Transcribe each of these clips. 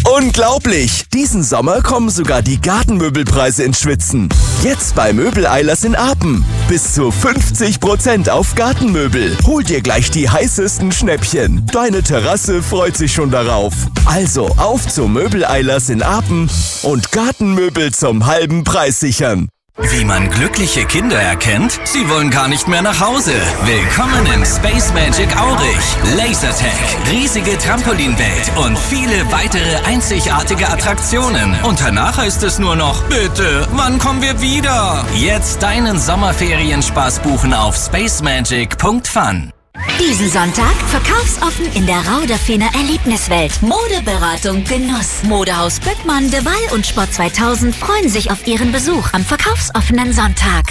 Unglaublich! Diesen Sommer kommen sogar die Gartenmöbelpreise ins Schwitzen. Jetzt bei Möbel-Eilers in Apen. Bis zu 50% auf Gartenmöbel. Hol dir gleich die heißesten Schnäppchen. Deine Terrasse freut sich schon darauf. Also auf zu Möbel-Eilers in Apen und Gartenmöbel zum halben Preis sichern. Wie man glückliche Kinder erkennt? Sie wollen gar nicht mehr nach Hause. Willkommen im Space Magic Aurich. Lasertag, riesige Trampolinwelt und viele weitere einzigartige Attraktionen. Und danach heißt es nur noch, bitte, wann kommen wir wieder? Jetzt deinen Sommerferienspaß buchen auf spacemagic.fun. Diesen Sonntag verkaufsoffen in der Rauderfener Erlebniswelt. Modeberatung Genuss. Modehaus Böckmann, De Waal und Sport 2000 freuen sich auf ihren Besuch am verkaufsoffenen Sonntag.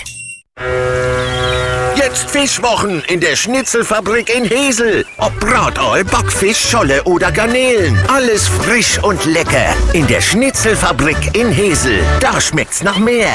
Jetzt Fischwochen in der Schnitzelfabrik in Hesel. Ob Bratoi, Backfisch, Scholle oder Garnelen. Alles frisch und lecker. In der Schnitzelfabrik in Hesel. Da schmeckt's nach mehr.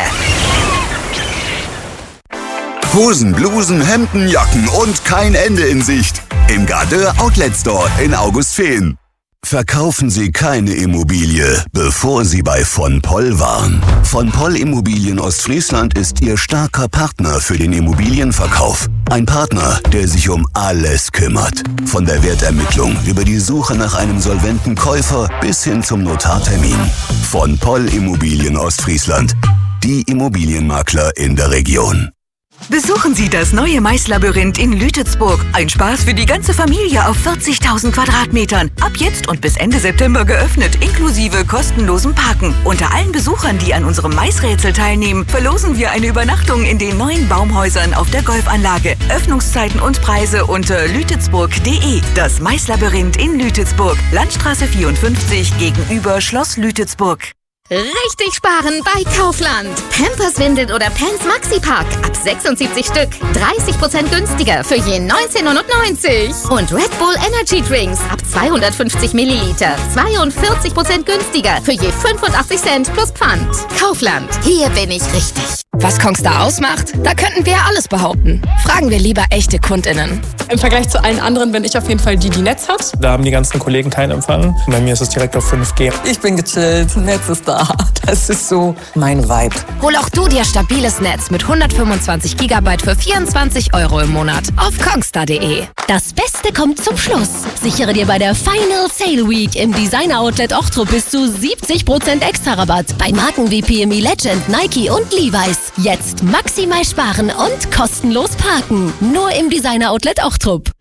Hosen, Blusen, Hemden, Jacken und kein Ende in Sicht. Im Gardeur Outlet Store in Augustfehn. Verkaufen Sie keine Immobilie, bevor Sie bei von Poll waren. Von Poll Immobilien Ostfriesland ist Ihr starker Partner für den Immobilienverkauf. Ein Partner, der sich um alles kümmert. Von der Wertermittlung über die Suche nach einem solventen Käufer bis hin zum Notartermin. Von Poll Immobilien Ostfriesland. Die Immobilienmakler in der Region. Besuchen Sie das neue Maislabyrinth in Lütetsburg. Ein Spaß für die ganze Familie auf 40.000 Quadratmetern. Ab jetzt und bis Ende September geöffnet, inklusive kostenlosem Parken. Unter allen Besuchern, die an unserem Maisrätsel teilnehmen, verlosen wir eine Übernachtung in den neuen Baumhäusern auf der Golfanlage. Öffnungszeiten und Preise unter lütetsburg.de. Das Maislabyrinth in Lütetsburg. Landstraße 54 gegenüber Schloss Lütetsburg. Richtig sparen bei Kaufland. Pampers, Windeln oder Pants Maxi-Pack. Ab 76 Stück. 30% günstiger für je 19,99. Und Red Bull Energy Drinks. Ab 250 Milliliter. 42% günstiger für je 85 Cent plus Pfand. Kaufland. Hier bin ich richtig. Was Kongstar ausmacht? Da könnten wir alles behaupten. Fragen wir lieber echte KundInnen. Im Vergleich zu allen anderen bin ich auf jeden Fall die Netz hat. Da haben die ganzen Kollegen keinen Empfang. Bei mir ist es direkt auf 5G. Ich bin gechillt. Netz ist da. Das ist so mein Vibe. Hol auch du dir stabiles Netz mit 125 GB für 24 € im Monat auf kongstar.de. Das Beste kommt zum Schluss. Sichere dir bei der Final Sale Week im Designer Outlet Ochtrup bis zu 70% extra Rabatt bei Marken wie PME Legend, Nike und Levi's. Jetzt maximal sparen und kostenlos parken. Nur im Designer Outlet Ochtrup.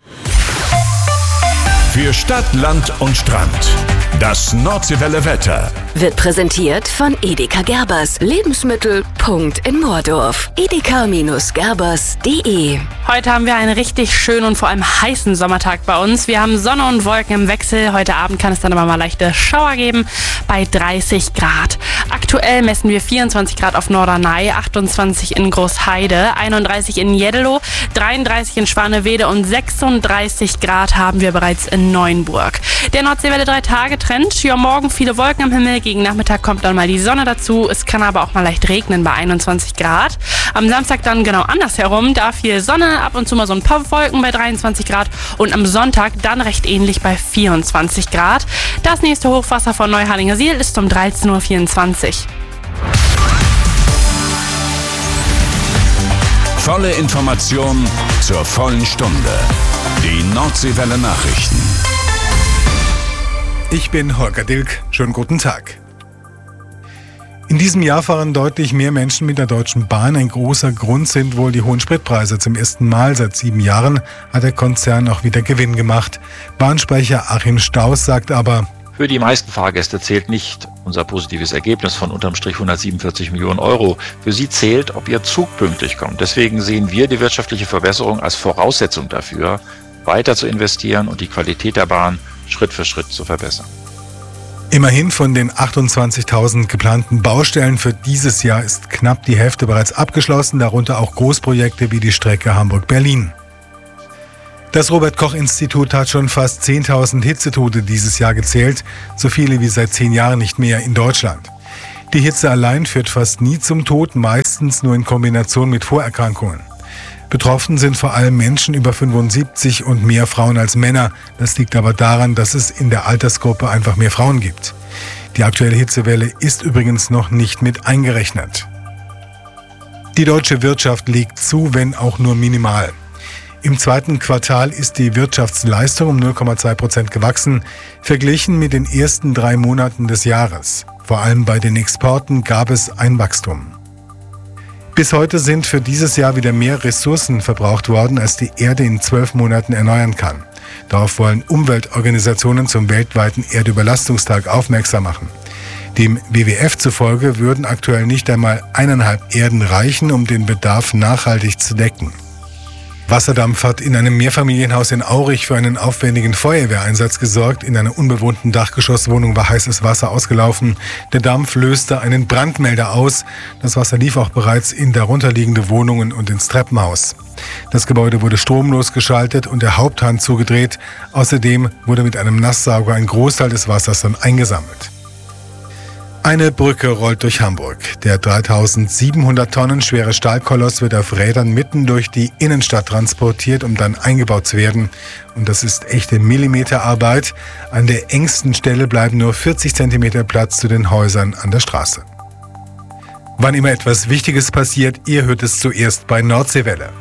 Für Stadt, Land und Strand. Das Nordseewelle Wetter wird präsentiert von Edeka Gerbers. Lebensmittel. Punkt in Moordorf. edeka-gerbers.de. Heute haben wir einen richtig schönen und vor allem heißen Sommertag bei uns. Wir haben Sonne und Wolken im Wechsel. Heute Abend kann es dann aber mal leichte Schauer geben bei 30 Grad. Aktuell messen wir 24 Grad auf Norderney, 28 in Großheide, 31 in Jeddelo, 33 in Schwanewede und 36 Grad haben wir bereits in Neuenburg. Der Nordseewelle 3-Tage-Trend. Ja, morgen viele Wolken am Himmel. Gegen Nachmittag kommt dann mal die Sonne dazu. Es kann aber auch mal leicht regnen bei 21 Grad. Am Samstag dann genau andersherum. Da viel Sonne, ab und zu mal so ein paar Wolken bei 23 Grad. Und am Sonntag dann recht ähnlich bei 24 Grad. Das nächste Hochwasser von Neuharlingersiel ist um 13.24 Uhr. Volle Information zur vollen Stunde. Die Nordseewelle Nachrichten. Ich bin Holger Dilk. Schönen guten Tag. In diesem Jahr fahren deutlich mehr Menschen mit der Deutschen Bahn. Ein großer Grund sind wohl die hohen Spritpreise. Zum ersten Mal seit 7 Jahren hat der Konzern auch wieder Gewinn gemacht. Bahnsprecher Achim Staus sagt aber: Für die meisten Fahrgäste zählt nicht unser positives Ergebnis von unterm Strich 147 Millionen Euro. Für sie zählt, ob ihr Zug pünktlich kommt. Deswegen sehen wir die wirtschaftliche Verbesserung als Voraussetzung dafür, weiter zu investieren und die Qualität der Bahn Schritt für Schritt zu verbessern. Immerhin von den 28.000 geplanten Baustellen für dieses Jahr ist knapp die Hälfte bereits abgeschlossen, darunter auch Großprojekte wie die Strecke Hamburg-Berlin. Das Robert-Koch-Institut hat schon fast 10.000 Hitzetote dieses Jahr gezählt, so viele wie seit 10 Jahren nicht mehr in Deutschland. Die Hitze allein führt fast nie zum Tod, meistens nur in Kombination mit Vorerkrankungen. Betroffen sind vor allem Menschen über 75 und mehr Frauen als Männer. Das liegt aber daran, dass es in der Altersgruppe einfach mehr Frauen gibt. Die aktuelle Hitzewelle ist übrigens noch nicht mit eingerechnet. Die deutsche Wirtschaft legt zu, wenn auch nur minimal. Im zweiten Quartal ist die Wirtschaftsleistung um 0,2% gewachsen, verglichen mit den ersten 3 Monaten des Jahres. Vor allem bei den Exporten gab es ein Wachstum. Bis heute sind für dieses Jahr wieder mehr Ressourcen verbraucht worden, als die Erde in 12 Monaten erneuern kann. Darauf wollen Umweltorganisationen zum weltweiten Erdüberlastungstag aufmerksam machen. Dem WWF zufolge würden aktuell nicht einmal 1,5 Erden reichen, um den Bedarf nachhaltig zu decken. Wasserdampf hat in einem Mehrfamilienhaus in Aurich für einen aufwendigen Feuerwehreinsatz gesorgt. In einer unbewohnten Dachgeschosswohnung war heißes Wasser ausgelaufen. Der Dampf löste einen Brandmelder aus. Das Wasser lief auch bereits in darunterliegende Wohnungen und ins Treppenhaus. Das Gebäude wurde stromlos geschaltet und der Haupthahn zugedreht. Außerdem wurde mit einem Nasssauger ein Großteil des Wassers dann eingesammelt. Eine Brücke rollt durch Hamburg. Der 3700 Tonnen schwere Stahlkoloss wird auf Rädern mitten durch die Innenstadt transportiert, um dann eingebaut zu werden. Und das ist echte Millimeterarbeit. An der engsten Stelle bleiben nur 40 cm Platz zu den Häusern an der Straße. Wann immer etwas Wichtiges passiert, ihr hört es zuerst bei Nordseewelle.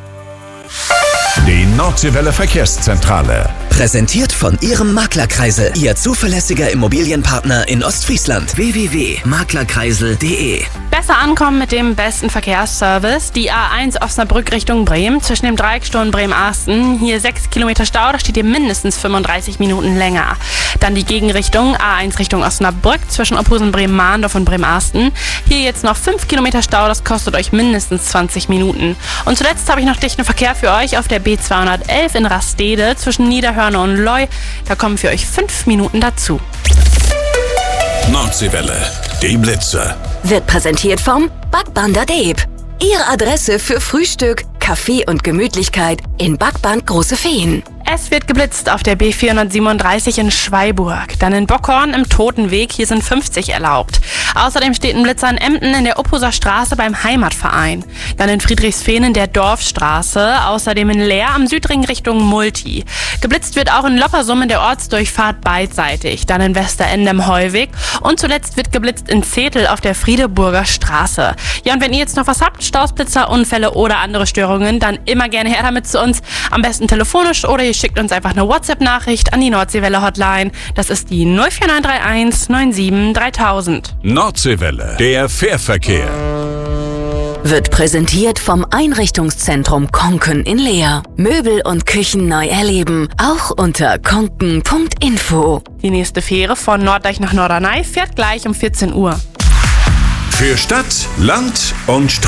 Die Nordseewelle Verkehrszentrale. Präsentiert von Ihrem Maklerkreisel, Ihr zuverlässiger Immobilienpartner in Ostfriesland. www.maklerkreisel.de. Besser ankommen mit dem besten Verkehrsservice. Die A1 Osnabrück Richtung Bremen, zwischen dem Dreiecksturm Bremen-Arsten. Hier 6 Kilometer Stau, da steht ihr mindestens 35 Minuten länger. Dann die Gegenrichtung, A1 Richtung Osnabrück, zwischen Ophusen, Bremen-Mahndorf und Bremen-Arsten. Hier jetzt noch 5 Kilometer Stau, das kostet euch mindestens 20 Minuten. Und zuletzt habe ich noch dichten Verkehr für euch auf der B211 in Rastede, zwischen Niederhörne und Leu. Da kommen für euch 5 Minuten dazu. Nordseewelle, die Blitze. Wird präsentiert vom Backbander Deep. Ihre Adresse für Frühstück, Kaffee und Gemütlichkeit in Backband Große Feen. Es wird geblitzt auf der B437 in Schweiburg. Dann in Bockhorn im Totenweg, hier sind 50 erlaubt. Außerdem steht ein Blitzer in Emden in der Uphuser Straße beim Heimatverein. Dann in Friedrichsfehn in der Dorfstraße. Außerdem in Leer am Südring Richtung Multi. Geblitzt wird auch in Loppersum in der Ortsdurchfahrt beidseitig. Dann in Westerende im Heuweg. Und zuletzt wird geblitzt in Zetel auf der Friedeburger Straße. Ja, und wenn ihr jetzt noch was habt, Staus, Blitzer, Unfälle oder andere Störungen, dann immer gerne her damit zu uns. Am besten telefonisch oder ihr schickt uns einfach eine WhatsApp-Nachricht an die Nordseewelle-Hotline. Das ist die 04931 97 3000. Nordseewelle, der Fährverkehr. Wird präsentiert vom Einrichtungszentrum Konken in Leer. Möbel und Küchen neu erleben, auch unter konken.info. Die nächste Fähre von Norddeich nach Norderney fährt gleich um 14 Uhr. Für Stadt, Land und Straße.